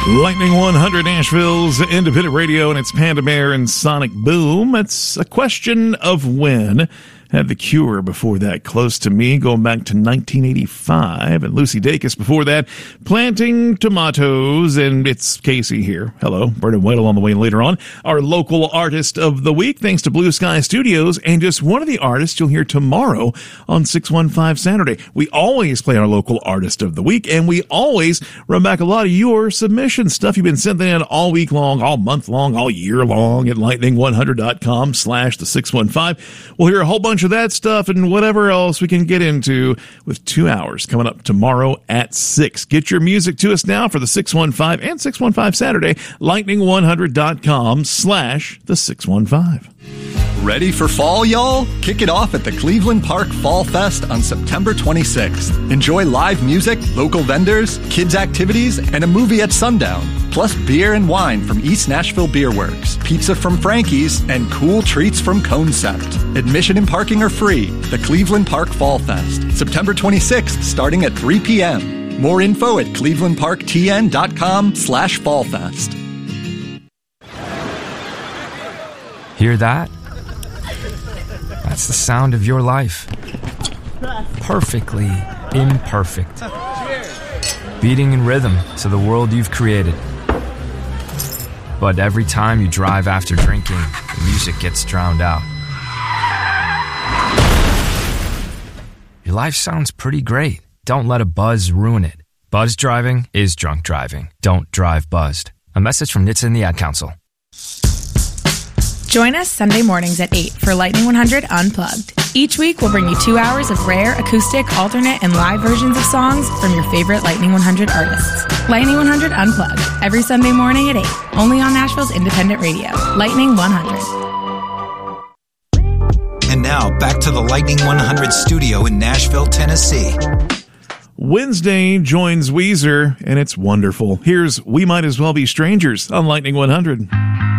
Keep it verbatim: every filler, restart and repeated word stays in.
Lightning one hundred, Nashville's independent radio, and it's Panda Bear and Sonic Boom. It's a question of when. Had The Cure before that, Close to Me, going back to nineteen eighty-five. And Lucy Dacus before that, Planting Tomatoes. And it's Casey here. Hello. Brendan Whittle on the way later on. Our local artist of the week, thanks to Blue Sky Studios. And just one of the artists you'll hear tomorrow on six one five Saturday. We always play our local artist of the week, and we always run back a lot of your submission stuff you've been sending in all week long, all month long, all year long at lightning one hundred dot com slash the six one five. We'll hear a whole bunch of that stuff and whatever else we can get into with two hours coming up tomorrow at six. Get your music to us now for the six one five and six one five Saturday, lightning one hundred dot com slash the six one five. Ready for fall, y'all? Kick it off at the Cleveland Park Fall Fest on September twenty-sixth. Enjoy live music, local vendors, kids' activities, and a movie at sundown. Plus beer and wine from East Nashville Beer Works, pizza from Frankie's, and cool treats from Concept. Admission and parking are free. The Cleveland Park Fall Fest, September twenty-sixth, starting at three p.m. More info at clevelandparktn.com slash fallfest. Hear that? That's the sound of your life. Perfectly imperfect. Beating in rhythm to the world you've created. But every time you drive after drinking, the music gets drowned out. Your life sounds pretty great. Don't let a buzz ruin it. Buzz driving is drunk driving. Don't drive buzzed. A message from N H T S A and the Ad Council. Join us Sunday mornings at eight for Lightning one hundred Unplugged. Each week, we'll bring you two hours of rare, acoustic, alternate, and live versions of songs from your favorite Lightning one hundred artists. Lightning one hundred Unplugged, every Sunday morning at eight, only on Nashville's independent radio, Lightning one hundred. And now, back to the Lightning one hundred studio in Nashville, Tennessee. Wednesday joins Weezer, and it's wonderful. Here's We Might As Well Be Strangers on Lightning one hundred.